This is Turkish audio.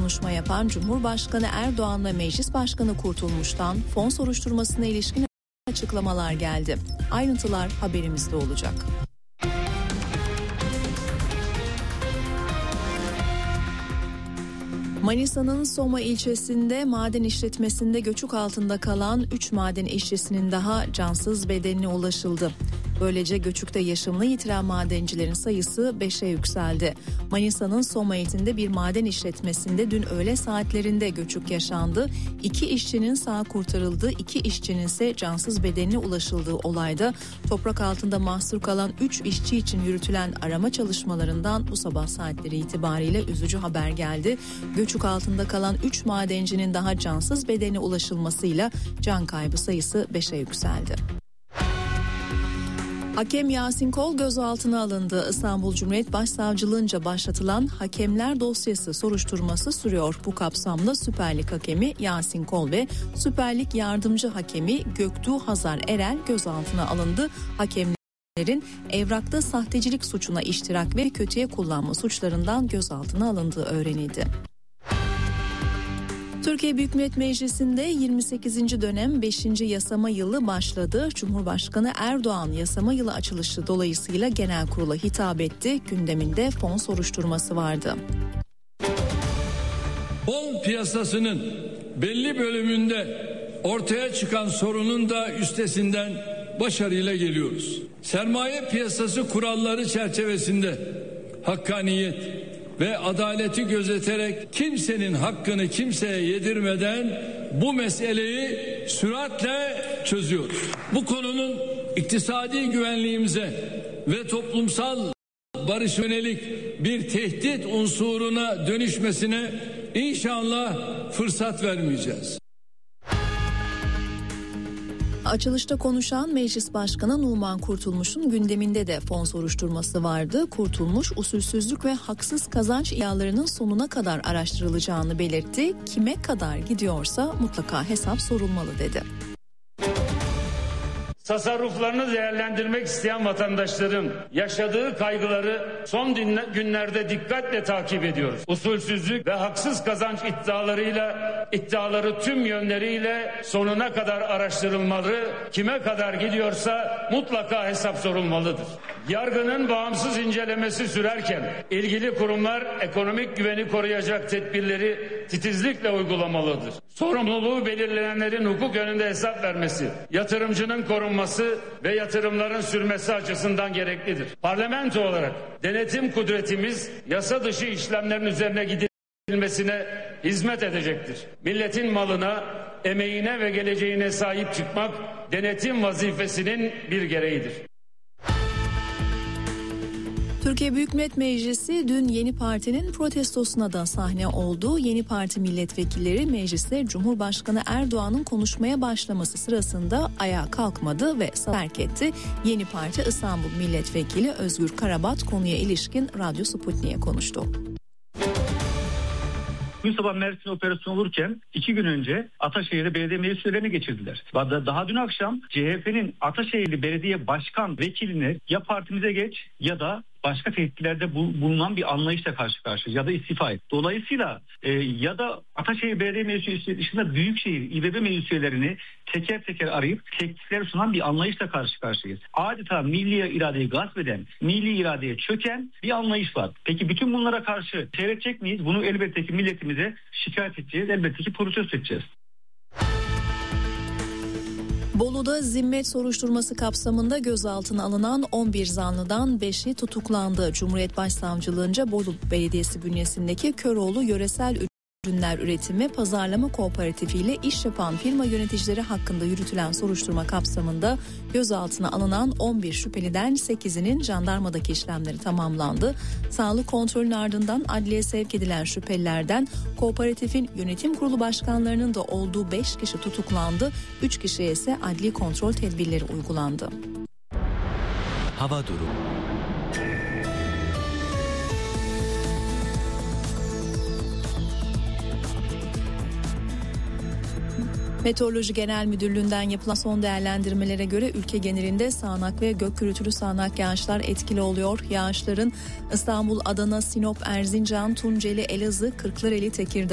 konuşma yapan Cumhurbaşkanı Erdoğan ve Meclis Başkanı Kurtulmuş'tan fon soruşturmasına ilişkin açıklamalar geldi. Ayrıntılar haberimizde olacak. Manisa'nın Soma ilçesinde maden işletmesinde göçük altında kalan 3 maden işçisinin daha cansız bedenine ulaşıldı. Böylece göçükte yaşamını yitiren madencilerin sayısı 5'e yükseldi. Manisa'nın Soma ilçesinde bir maden işletmesinde dün öğle saatlerinde göçük yaşandı. 2 işçinin sağ kurtarıldığı, 2 işçinin ise cansız bedenine ulaşıldığı olayda toprak altında mahsur kalan 3 işçi için yürütülen arama çalışmalarından bu sabah saatleri itibariyle üzücü haber geldi. Göçük altında kalan 3 madencinin daha cansız bedenine ulaşılmasıyla can kaybı sayısı 5'e yükseldi. Hakem Yasin Kol gözaltına alındı. İstanbul Cumhuriyet Başsavcılığınca başlatılan hakemler dosyası soruşturması sürüyor. Bu kapsamda Süper Lig hakemi Yasin Kol ve Süper Lig yardımcı hakemi Göktuğ Hazar Erel gözaltına alındı. Hakemlerin evrakta sahtecilik suçuna iştirak ve kötüye kullanma suçlarından gözaltına alındığı öğrenildi. Türkiye Büyük Millet Meclisi'nde 28. dönem 5. yasama yılı başladı. Cumhurbaşkanı Erdoğan yasama yılı açılışı dolayısıyla genel kurula hitap etti. Gündeminde fon soruşturması vardı. Fon piyasasının belli bölümünde ortaya çıkan sorunun da üstesinden başarıyla geliyoruz. Sermaye piyasası kuralları çerçevesinde hakkaniyet ve adaleti gözeterek kimsenin hakkını kimseye yedirmeden bu meseleyi süratle çözüyoruz. Bu konunun iktisadi güvenliğimize ve toplumsal barışa yönelik bir tehdit unsuruna dönüşmesine inşallah fırsat vermeyeceğiz. Açılışta konuşan Meclis Başkanı Numan Kurtulmuş'un gündeminde de fon soruşturması vardı. Kurtulmuş, usulsüzlük ve haksız kazanç iddialarının sonuna kadar araştırılacağını belirtti. Kime kadar gidiyorsa mutlaka hesap sorulmalı dedi. Tasarruflarını değerlendirmek isteyen vatandaşların yaşadığı kaygıları son günlerde dikkatle takip ediyoruz. Usulsüzlük ve haksız kazanç iddiaları tüm yönleriyle sonuna kadar araştırılmalı. Kime kadar gidiyorsa mutlaka hesap sorulmalıdır. Yargının bağımsız incelemesi sürerken ilgili kurumlar ekonomik güveni koruyacak tedbirleri titizlikle uygulamalıdır. Sorumluluğu belirlenenlerin hukuk önünde hesap vermesi, yatırımcının korunması ve yatırımların sürmesi açısından gereklidir. Parlamento olarak denetim kudretimiz yasa dışı işlemlerin üzerine gidilmesine hizmet edecektir. Milletin malına, emeğine ve geleceğine sahip çıkmak denetim vazifesinin bir gereğidir. Türkiye Büyük Millet Meclisi dün Yeni Parti'nin protestosuna da sahne oldu. Yeni Parti milletvekilleri mecliste Cumhurbaşkanı Erdoğan'ın konuşmaya başlaması sırasında ayağa kalkmadı ve terk etti. Yeni Parti İstanbul Milletvekili Özgür Karabat konuya ilişkin Radyo Sputnik'e konuştu. Bugün sabah Mersin operasyonu olurken 2 gün önce Ataşehir'de belediye meclis üyelerini geçirdiler. Daha dün akşam CHP'nin Ataşehirli belediye başkan vekiline ya partimize geç ya da başka tehditlerde bulunan bir anlayışla karşı karşıya ya da istifa et. Dolayısıyla ya da Ataşehir Belediye Meclisi dışında Büyükşehir İBB meclis üyelerini teker teker arayıp teklifler sunan bir anlayışla karşı karşıyayız. Adeta milli iradeyi gasp eden, milli iradeye çöken bir anlayış var. Peki bütün bunlara karşı seyredecek miyiz? Bunu elbette ki milletimize şikayet edeceğiz. Elbette ki protesto edeceğiz. Bolu'da zimmet soruşturması kapsamında gözaltına alınan 11 zanlıdan 5'i tutuklandı. Cumhuriyet Başsavcılığınca Bolu Belediyesi bünyesindeki Köroğlu Yöresel Ürünler Üretimi Pazarlama Kooperatifi ile iş yapan firma yöneticileri hakkında yürütülen soruşturma kapsamında gözaltına alınan 11 şüpheliden 8'inin jandarmadaki işlemleri tamamlandı. Sağlık kontrolünün ardından adliyeye sevk edilen şüphelilerden kooperatifin yönetim kurulu başkanlarının da olduğu 5 kişi tutuklandı. 3 kişiye ise adli kontrol tedbirleri uygulandı. Hava durumu. Meteoroloji Genel Müdürlüğü'nden yapılan son değerlendirmelere göre ülke genelinde sağanak ve gök gürültülü sağanak yağışlar etkili oluyor. Yağışların İstanbul, Adana, Sinop, Erzincan, Tunceli, Elazığ, Kırklareli, Tekirdağ,